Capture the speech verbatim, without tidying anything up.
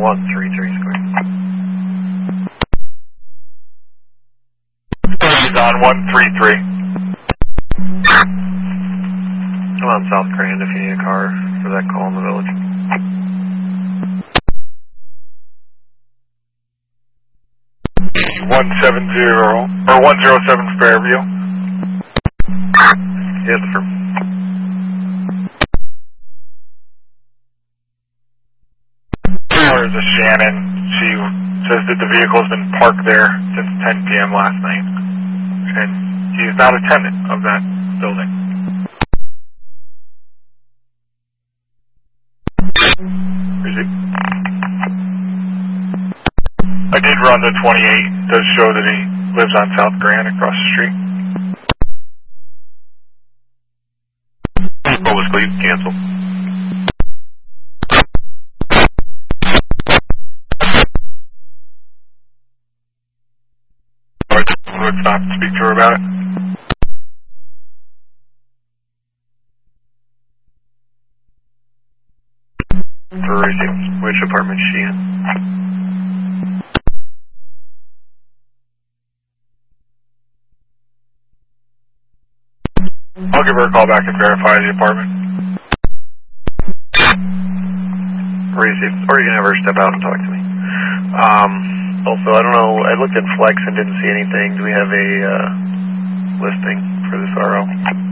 one three three square. He's on one three three. I'm on South Grand if you need a car for that call in the village. one seven zero, or one zero seven Fairview. Yes, sir. There's a Shannon. She says that the vehicle has been parked there since ten p m last night. And she's not a tenant of that building. Receive. I did run the twenty-eight. It does show that he lives on South Grand across the street. What was Cleve? Cancel. Would stop and speak to her about it. For receive. Which apartment is she in? I'll give her a call back and verify the apartment. Receive. Or you can have her step out and talk to me. Um, also, I don't know, I looked at Flex and didn't see anything. Do we have a uh, listing for this R O?